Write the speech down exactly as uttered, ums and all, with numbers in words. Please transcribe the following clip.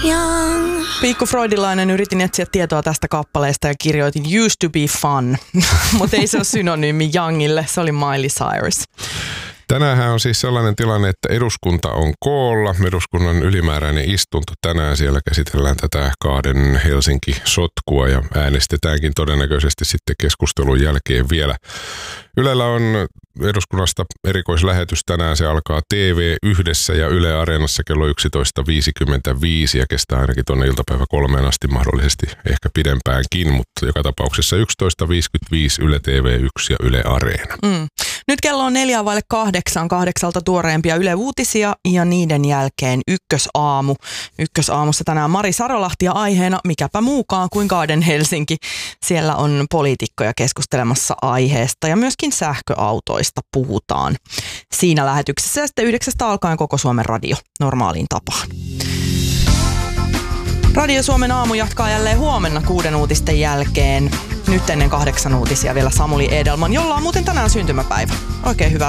young. Pikku freudilainen, yritin etsiä tietoa tästä kappaleesta ja kirjoitin used to be fun, mutta ei se ole synonyymi youngille, se oli Miley Cyrus. Tänäänhän on siis sellainen tilanne, että eduskunta on koolla. Eduskunnan ylimääräinen istunto tänään. Siellä käsitellään tätä kahden Helsinki-sotkua ja äänestetäänkin todennäköisesti sitten keskustelun jälkeen vielä. Ylellä on eduskunnasta erikoislähetys tänään. Se alkaa T V yhdessä ja Yle Areenassa kello yksitoista viisikymmentäviisi ja kestää ainakin tuonne iltapäivä kolmeen asti, mahdollisesti ehkä pidempäänkin, mutta joka tapauksessa yksitoista viisikymmentäviisi Yle T V yksi ja Yle Areena. Mm. Nyt kello on neljä vaille kahdeksan, kahdeksalta tuoreempia Yle Uutisia ja niiden jälkeen Ykkösaamu. Ykkösaamussa tänään Mari Sarolahti ja aiheena mikäpä muukaan kuin Garden Helsinki. Siellä on poliitikkoja keskustelemassa aiheesta ja myöskin sähköautoista puhutaan siinä lähetyksessä ja sitten yhdeksästä alkaen koko Suomen radio normaaliin tapaan. Radio Suomen aamu jatkaa jälleen huomenna kuuden uutisten jälkeen. Nyt ennen kahdeksan uutisia vielä Samuli Edelman, jolla on muuten tänään syntymäpäivä. Oikein hyvää